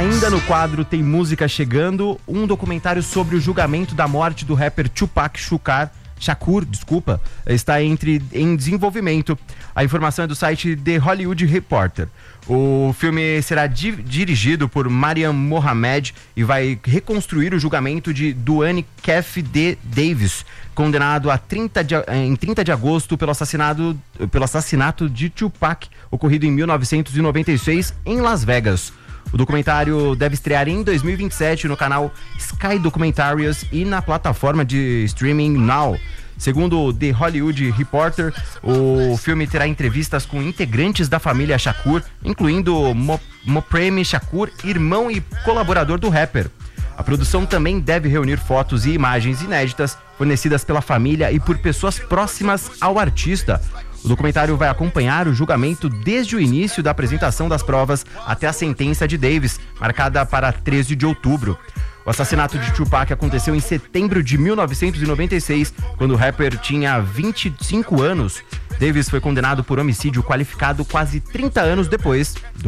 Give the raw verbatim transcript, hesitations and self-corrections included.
Ainda no quadro Tem Música Chegando, um documentário sobre o julgamento da morte do rapper Tupac Shakur, Shakur, desculpa, está entre, em desenvolvimento. A informação é do site The Hollywood Reporter. O filme será di- dirigido por Mariam Mohamed e vai reconstruir o julgamento de Duane Kef D. Davis, condenado a trinta de, em trinta de agosto pelo assassinato, pelo assassinato de Tupac, ocorrido em mil novecentos e noventa e seis em Las Vegas. O documentário deve estrear em dois mil e vinte e sete no canal Sky Documentaries e na plataforma de streaming Now. Segundo o The Hollywood Reporter, o filme terá entrevistas com integrantes da família Shakur, incluindo Mo- Mopreme Shakur, irmão e colaborador do rapper. A produção também deve reunir fotos e imagens inéditas fornecidas pela família e por pessoas próximas ao artista. O documentário vai acompanhar o julgamento desde o início da apresentação das provas até a sentença de Davis, marcada para treze de outubro. O assassinato de Tupac aconteceu em setembro de mil novecentos e noventa e seis, quando o rapper tinha vinte e cinco anos. Davis foi condenado por homicídio qualificado quase trinta anos depois do